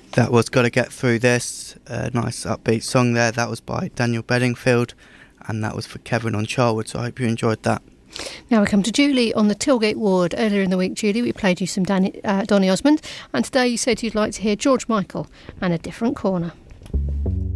That was Gotta Get Through This, a nice upbeat song there. That was by Daniel Bedingfield, and that was for Kevin on Charwood, so I hope you enjoyed that. Now we come to Julie on the Tilgate ward. Earlier in the week, Julie, we played you some Donny Osmond, and today you said you'd like to hear George Michael and A Different Corner.